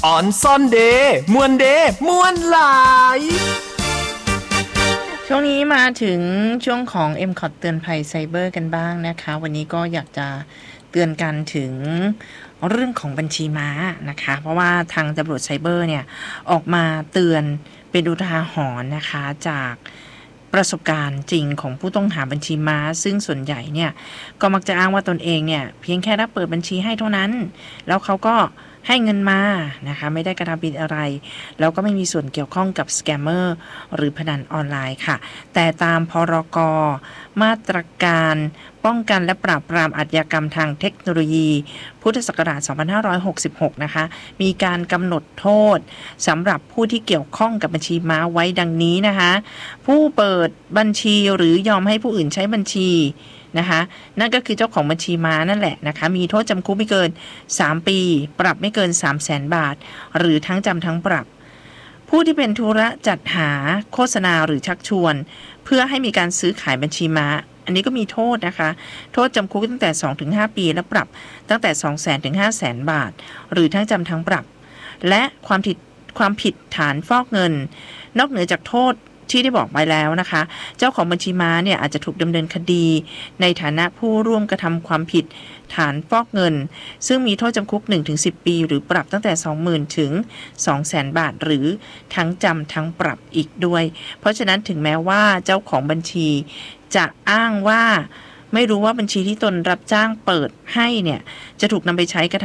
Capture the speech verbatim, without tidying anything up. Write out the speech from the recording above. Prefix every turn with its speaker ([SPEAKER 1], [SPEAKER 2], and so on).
[SPEAKER 1] ออนซ่อนเดย์มวนเดย์มวนหลาย
[SPEAKER 2] ช่วงนี้มาถึงช่วงของ เอ็ม ซี โอ ที เตือนภัยไซเบอร์กันบ้างนะคะวันนี้ก็อยากจะเตือนกันถึงเรื่องของบัญชีม้านะคะเพราะว่าทางตำรวจไซเบอร์เนี่ยออกมาเตือนเป็นอุทาหรณ์นะคะจากประสบการณ์จริงของผู้ต้องหาบัญชีม้าซึ่งส่วนใหญ่เนี่ยก็มักจะอ้างว่าตนเองเนี่ยเพียงแค่รับเปิดบัญชีให้เท่านั้นแล้วเขาก็ให้เงินมานะคะไม่ได้กระทำผิดอะไรแล้วก็ไม่มีส่วนเกี่ยวข้องกับสแกมเมอร์หรือพนันออนไลน์ค่ะแต่ตามพรก.มาตรการป้องกันและปราบปรามอาชญากรรมทางเทคโนโลยีพุทธศักราชสองพันห้าร้อยหกสิบหกนะคะมีการกำหนดโทษสำหรับผู้ที่เกี่ยวข้องกับบัญชีม้าไว้ดังนี้นะคะผู้เปิดบัญชีหรือยอมให้ผู้อื่นใช้บัญชีนะคะนั่นก็คือเจ้าของบัญชีม้านั่นแหละนะคะมีโทษจำคุกไม่เกินสามปีปรับไม่เกิน สามแสน บาทหรือทั้งจำทั้งปรับผู้ที่เป็นธุระจัดหาโฆษณาหรือชักชวนเพื่อให้มีการซื้อขายบัญชีม้าอันนี้ก็มีโทษนะคะโทษจำคุกตั้งแต่ สองถึงห้า ปีและปรับตั้งแต่ สองแสน ถึง ห้าแสน บาทหรือทั้งจำทั้งปรับและความผิดความผิดฐานฟอกเงินนอกเหนือจากโทษที่ได้บอกไปแล้วนะคะเจ้าของบัญชีม้าเนี่ยอาจจะถูกดำเนินคดีในฐานะผู้ร่วมกระทำความผิดฐานฟอกเงินซึ่งมีโทษจำคุก หนึ่งถึงสิบ ปีหรือปรับตั้งแต่ สองหมื่น ถึง สองแสน บาทหรือทั้งจำทั้งปรับอีกด้วยเพราะฉะนั้นถึงแม้ว่าเจ้าของบัญชีจะอ้างว่าไม่รู้ว่าบัญชีที่ตนรับจ้างเปิดให้เนี่ยจะถูกนำไปใช้กระทำ